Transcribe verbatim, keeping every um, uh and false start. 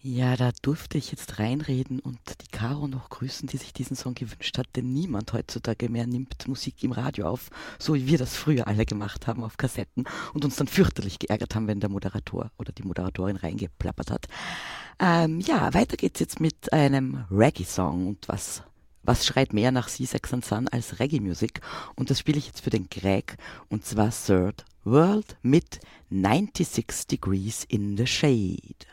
Ja, da durfte ich jetzt reinreden und die Caro noch grüßen, die sich diesen Song gewünscht hat, denn niemand heutzutage mehr nimmt Musik im Radio auf, so wie wir das früher alle gemacht haben auf Kassetten und uns dann fürchterlich geärgert haben, wenn der Moderator oder die Moderatorin reingeplappert hat. Ähm, ja, weiter geht's jetzt mit einem Reggae-Song und was, was schreit mehr nach C-Sex and Sun als Reggae-Musik? Und das spiele ich jetzt für den Greg und zwar Third World mit ninety-six Degrees in the Shade.